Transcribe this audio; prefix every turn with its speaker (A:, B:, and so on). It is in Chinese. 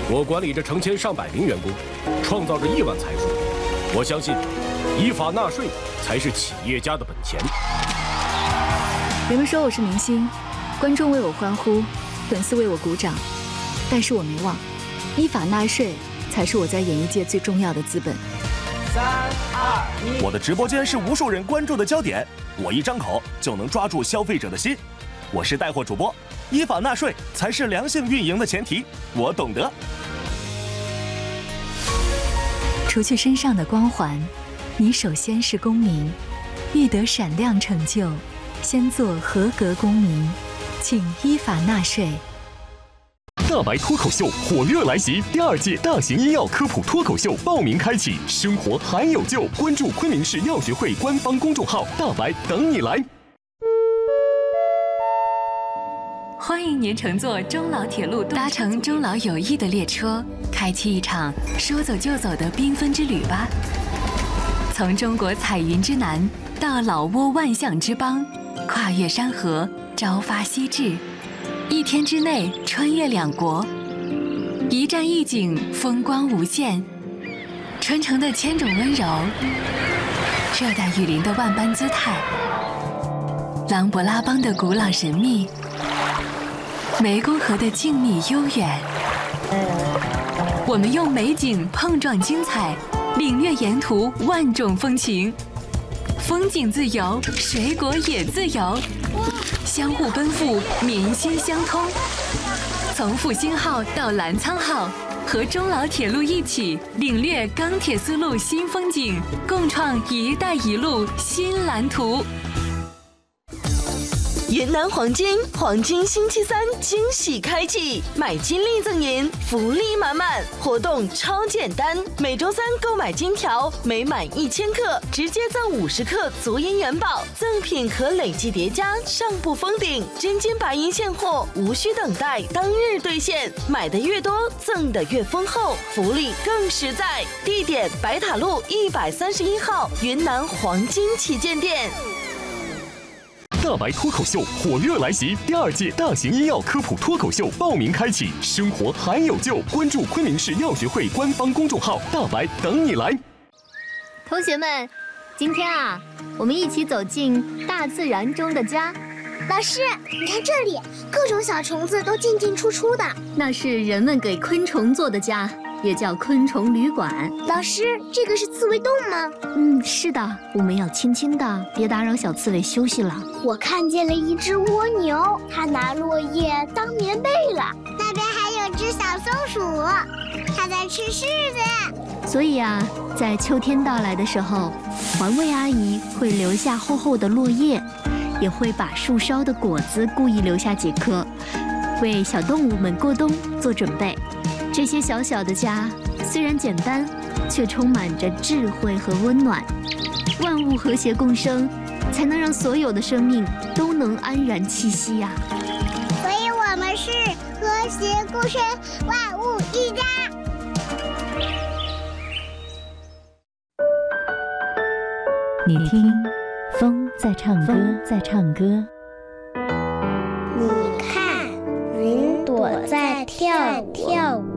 A: 我管理着成千上百名员工，创造着亿万财富。我相信，依法纳税才是企业家的本钱。
B: 人们说我是明星，观众为我欢呼，粉丝为我鼓掌，但是我没忘，依法纳税才是我在演艺界最重要的资本。
C: 3、2、1，
D: 我的直播间是无数人关注的焦点，我一张口就能抓住消费者的心。我是带货主播，依法纳税才是良性运营的前提，我懂得。
B: 除去身上的光环，你首先是公民，欲得闪亮成就，先做合格公民，请依法纳税。
E: 大白脱口秀火热来袭，第2届大型医药科普脱口秀报名开启，生活还有救，关注昆明市药学会官方公众号“大白”等你来。
B: 欢迎您乘坐中老铁路，搭乘中老友谊的列车，开启一场说走就走的缤纷之旅吧。从中国彩云之南到老挝万象之邦，跨越山河，朝发夕至，1天之内穿越2国，一站一景，风光无限。春城的千种温柔，热带雨林的万般姿态，琅勃拉邦的古老神秘，湄公河的静谧悠远。我们用美景碰撞精彩，领略沿途万种风情。风景自由，水果也自由，相互奔赴，民心相通。从复兴号到澜沧号，和中老铁路一起领略钢铁丝路新风景，共创“一带一路”新蓝图。
F: 云南黄金星期3惊喜开启，买金立赠银，福利满满，活动超简单，每周3购买金条，每满1000克直接赠50克足银元宝，赠品可累计叠加，上不封顶，真金白银现货，无需等待，当日兑现，买的越多，赠的越丰厚，福利更实在。地点：白塔路131号云南黄金旗舰店。
E: 大白脱口秀火热来袭，第2届大型医药科普脱口秀报名开启，生活还有救，关注昆明市药学会官方公众号“大白”等你来。
G: 同学们，今天啊，我们一起走进大自然中的家。
H: 老师，你看这里，各种小虫子都进进出出的，
G: 那是人们给昆虫做的家，也叫昆虫旅馆。
H: 老师，这个是刺猬洞吗？
G: 是的，我们要轻轻的，别打扰小刺猬休息了。
H: 我看见了一只蜗牛，它拿落叶当棉被了。那边还有只小松鼠，它在吃柿子。
G: 所以啊，在秋天到来的时候，环卫阿姨会留下厚厚的落叶，也会把树梢的果子故意留下几颗，为小动物们过冬做准备。这些小小的家虽然简单，却充满着智慧和温暖。万物和谐共生，才能让所有的生命都能安然栖息呀。
H: 所以我们是和谐共生，万物一家。
I: 你听，风在唱歌，在唱歌。
H: 你看，云朵在跳舞。